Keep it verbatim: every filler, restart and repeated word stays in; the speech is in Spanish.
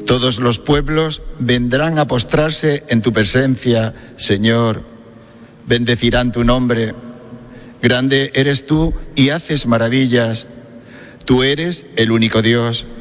Todos los pueblos vendrán a postrarse en tu presencia, Señor. Bendecirán tu nombre. Grande eres tú y haces maravillas. Tú eres el único Dios.